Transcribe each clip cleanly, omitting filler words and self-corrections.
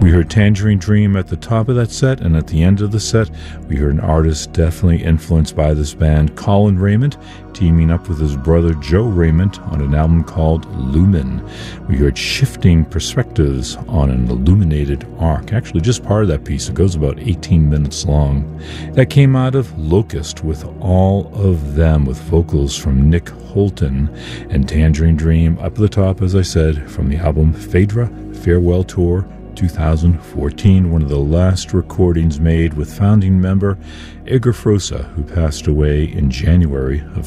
We heard Tangerine Dream at the top of that set, and at the end of the set, we heard an artist definitely influenced by this band, Colin Raymond, teaming up with his brother Joe Raymond on an album called Lumen. We heard Shifting Perspectives on an Illuminated Arc. Actually, just part of that piece. It goes about 18 minutes long. That came out of Locust with All of Them, with vocals from Nick Holton, and Tangerine Dream up at the top, as I said, from the album Phaedra Farewell Tour 2014, one of the last recordings made with founding member Edgar Froese, who passed away in January of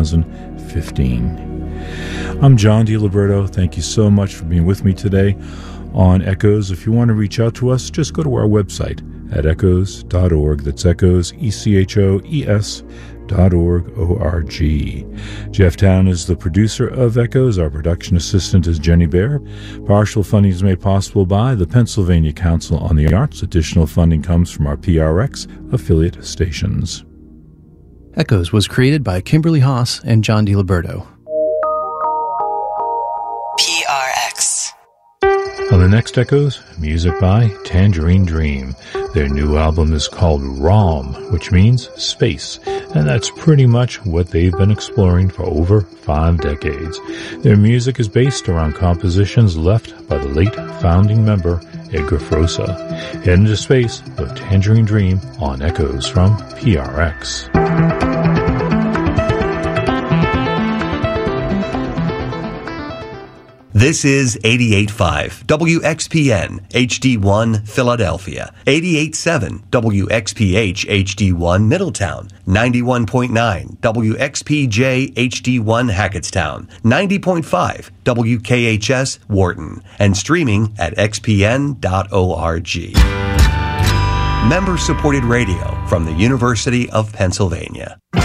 2015. I'm John DiLiberto. Thank you so much for being with me today on Echoes. If you want to reach out to us, just go to our website at echoes.org. That's echoes, ECHOES.org, O-R-G. Jeff Town is the producer of Echoes. Our production assistant is Jenny Baer. Partial funding is made possible by the Pennsylvania Council on the Arts. Additional funding comes from our PRX affiliate stations. Echoes was created by Kimberly Haas and John DiLiberto. PRX. On the next Echoes, music by Tangerine Dream. Their new album is called ROM, which means space, and that's pretty much what they've been exploring for over 5 decades. Their music is based around compositions left by the late founding member Edgar Froese. Head into space with Tangerine Dream on Echoes from PRX. This is 88.5 WXPN HD1 Philadelphia, 88.7 WXPH HD1 Middletown, 91.9 WXPJ HD1 Hackettstown, 90.5 WKHS Wharton, and streaming at xpn.org. Member-supported radio from the University of Pennsylvania.